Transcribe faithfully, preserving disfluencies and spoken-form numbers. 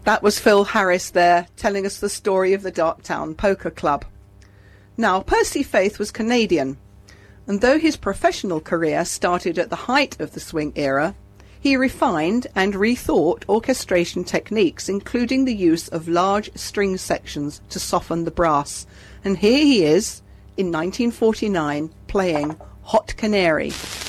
That was Phil Harris there, telling us the story of the Darktown Poker Club. Now, Percy Faith was Canadian, and though his professional career started at the height of the swing era, he refined and rethought orchestration techniques, including the use of large string sections to soften the brass. And here he is, in nineteen forty-nine, playing Hot Canary.